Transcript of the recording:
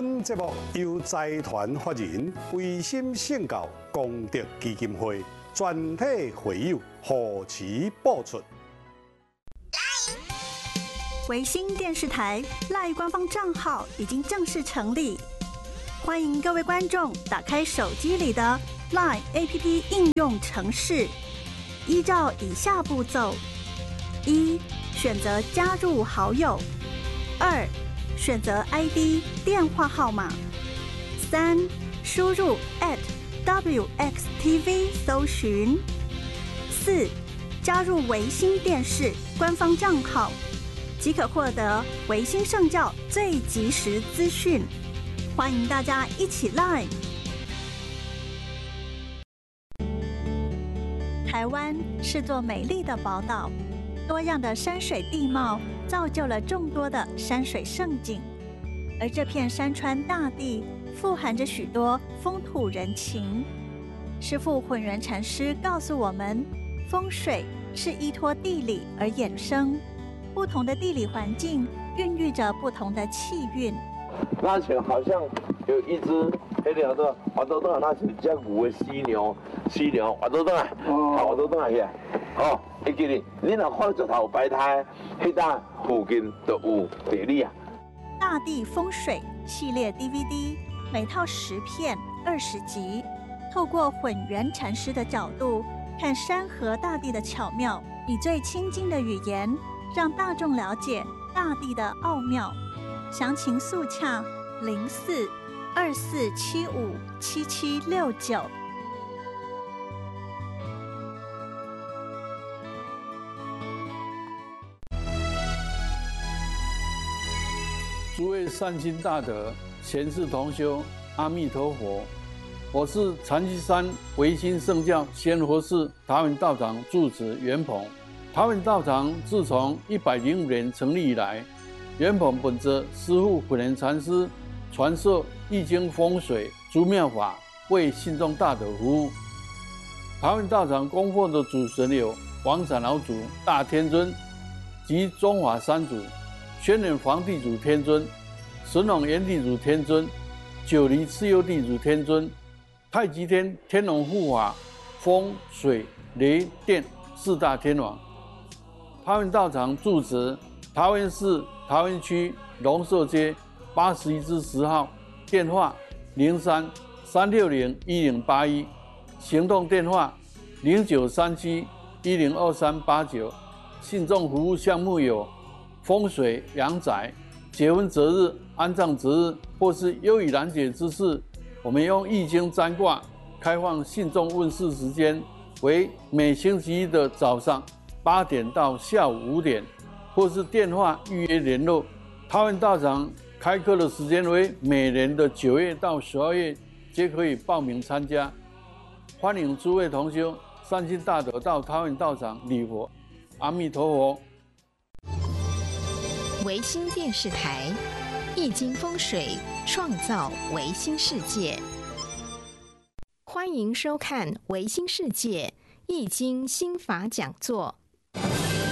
本节目由财团法人维心圣教功德基金会全体会友护持播出。 维新电视台 LINE 官方账号已经正式成立，欢迎各位观众打开手机里的 LINE APP 应用程式，依照以下步骤：1. 选择加入好友；2. 选择 ID 电话号码；3. 输入 @WXTV 搜寻；4. 加入维新电视官方账号，即可获得维新圣教最及时资讯。欢迎大家一起 LINE。台湾是座美丽的宝岛，多样的山水地貌造就了众多的山水胜景，而这片山川大地富含着许多风土人情。师父混元禅师告诉我们，风水是依托地理而衍生，不同的地理环境孕育着不同的气运。 那前好像有一只黑条的滑豆豆，那是只牛的犀牛滑豆豆啊，滑豆豆啊去。哦，会记哩，你若看石头摆摊，迄搭附近就有地理啊。 大地风水系列 DVD 每套10片20集，透过混元禅师的角度看山河大地的巧妙，以最亲近的语言让大众了解大地的奥妙。详情速洽04-2475-7769。 诸位善心大德、贤士同修，阿弥陀佛！我是禅七山维新圣教仙佛寺桃园道场住持袁鹏。桃园道场自从105年成立以来，袁鹏本着师父混元禅师传授易经风水诸妙法，为信众大德服务。桃园道场供奉的主神有王长老祖、大天尊及中华三祖、轩辕皇帝祖天尊、神农炎帝祖天尊、九黎蚩尤地祖天尊、太极天天龙护法、风水雷电4大天王。桃园道场住址桃园市桃园区龙寿街81-10号，电话03-360-1081，行动电话0937-102389。信众服务项目有风水、阳宅、结婚择日、安葬择日，或是忧郁难解之事，我们用易经占卦。开放信众问事时间为每星期一的早上8点到下午5点，或是电话预约联络。桃园道场开课的时间为每年的9月到12月，皆可以报名参加。欢迎诸位同修善心大德到桃园道场礼佛。阿弥陀佛。 维新电视台易经风水创造维新世界，欢迎收看维新世界易经心法讲座。